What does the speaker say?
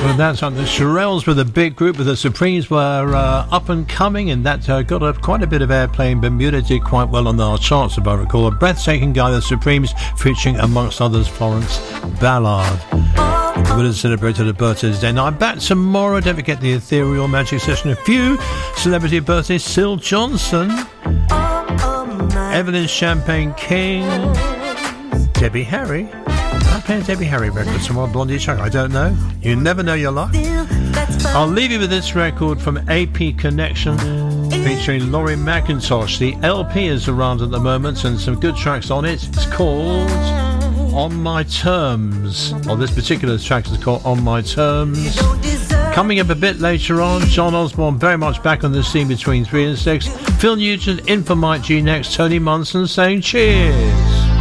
Well, that's on the Shirelles with a big group, but the Supremes were up and coming, and that got quite a bit of airplay in Bermuda, did quite well on our charts, if I recall. A breathtaking guy, the Supremes, featuring, amongst others, Florence Ballard. We would have celebrated a birthday today. Now, I'm back tomorrow. Don't forget the Ethereal Magic Session. A few celebrity birthdays. Syl Johnson, Evelyn Champagne King, Debbie Harry. I play a Debbie Harry record tomorrow, Blondie Chuck. I don't know. You never know your luck. I'll leave you with this record from AP Connection featuring Laurie McIntosh. The LP is around at the moment and some good tracks on it. It's called On My Terms. Well, this particular track is called On My Terms. Coming up a bit later on, John Osborne very much back on the scene between 3 and 6. Phil Nugent in for Mike G next. Tony Munson saying cheers.